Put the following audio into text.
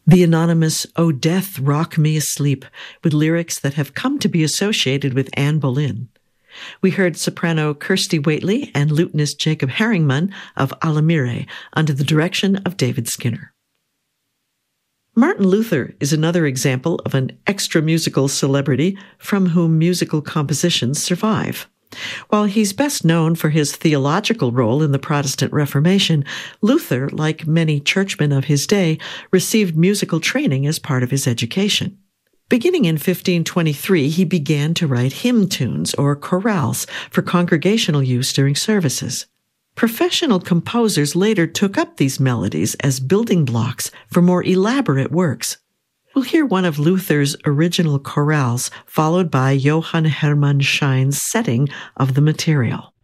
The anonymous "Oh Death, Rock Me Asleep" with lyrics that have come to be associated with Anne Boleyn. We heard soprano Kirsty Waitley and lutenist Jacob Herringman of Alamire under the direction of David Skinner. Martin Luther is another example of an extra-musical celebrity from whom musical compositions survive. While he's best known for his theological role in the Protestant Reformation, Luther, like many churchmen of his day, received musical training as part of his education. Beginning in 1523, he began to write hymn tunes or chorales for congregational use during services. Professional composers later took up these melodies as building blocks for more elaborate works. We'll hear one of Luther's original chorales, followed by Johann Hermann Schein's setting of the material.